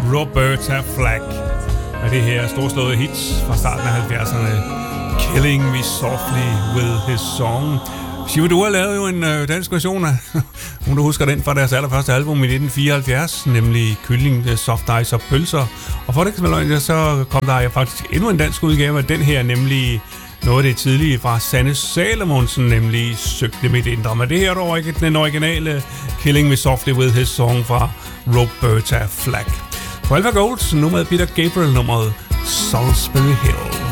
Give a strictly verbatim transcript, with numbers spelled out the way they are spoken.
Roberta Flack med det her storslåede hits fra starten af halvfjerdserne, Killing Me Softly with His Song. Chivadua lavede jo en øh, dansk version af, om du husker den, fra deres allerførste album i nitten fireoghalvfjerds, nemlig Kylling, Soft Ice og Pølser. Og for det kan man så kom der faktisk endnu en dansk udgave af den her, nemlig noget af det tidlige fra Sanne Salomonsen, nemlig Søgte mit indre. Men det her er dog ikke den originale Killing Me Softly with His Song fra Roberta Flack. For Alpha Gold, nu med Peter Gabriel, nummeret Salisbury Hill.